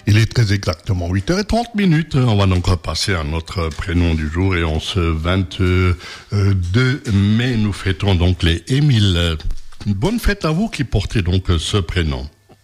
Il est très exactement 8h30. On va donc passer à notre prénom du jour et en ce 22 mai, nous fêtons donc les Émile. Bonne fête à vous qui portez donc ce prénom.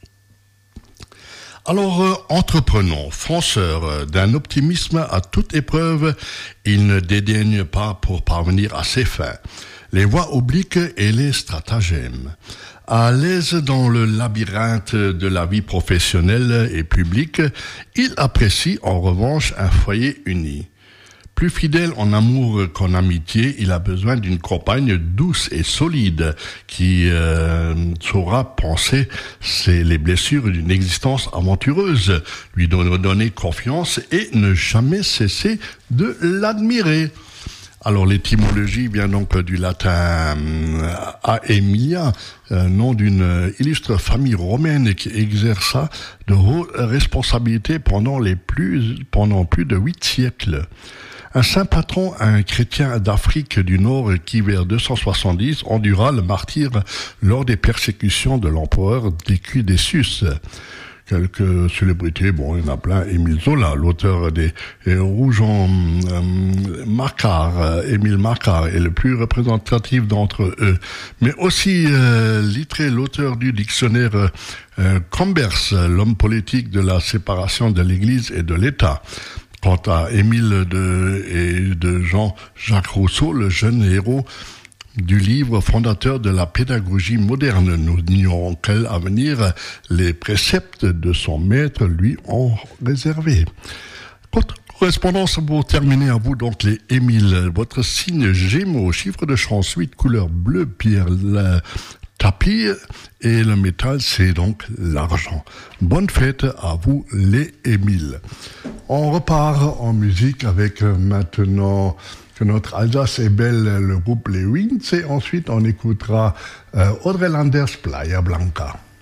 Alors, entreprenant, fonceur, d'un optimisme à toute épreuve, il ne dédaigne pas pour parvenir à ses fins. Les voies obliques et les stratagèmes. À l'aise dans le labyrinthe de la vie professionnelle et publique, il apprécie en revanche un foyer uni. Plus fidèle en amour qu'en amitié, il a besoin d'une compagne douce et solide qui saura penser les blessures d'une existence aventureuse, lui donner confiance et ne jamais cesser de l'admirer. Alors l'étymologie vient donc du latin Aemilia, nom d'une illustre famille romaine qui exerça de hautes responsabilités pendant plus de 8 siècles. Un saint patron, un chrétien d'Afrique du Nord qui, vers 270, endura le martyre lors des persécutions de l'empereur Décudécius. Quelques célébrités, bon, il y en a plein. Émile Zola, l'auteur des Rouges en Macquart, Émile Macquart est le plus représentatif d'entre eux. Mais aussi Littré, l'auteur du dictionnaire Combers, l'homme politique de la séparation de l'Église et de l'État. Quant à Émile de Jean-Jacques Rousseau, le jeune héros du livre fondateur de la pédagogie moderne, nous n'ignorons quel avenir les préceptes de son maître lui ont réservé. Correspondance pour terminer à vous donc les Émile. Votre signe Gémeaux, chiffre de chance 8, couleur bleu pierre tapis et le métal c'est donc l'argent. Bonne fête à vous les Émile. On repart en musique avec maintenant que notre Alsace est belle, le groupe Les Winds, et ensuite on écoutera Audrey Landers, Playa Blanca.